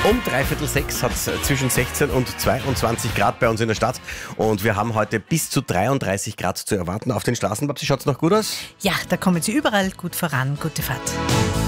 Um 5:45 hat es zwischen 16 und 22 Grad bei uns in der Stadt und wir haben heute bis zu 33 Grad zu erwarten auf den Straßen. Babsi, schaut es noch gut aus? Ja, da kommen Sie überall gut voran. Gute Fahrt.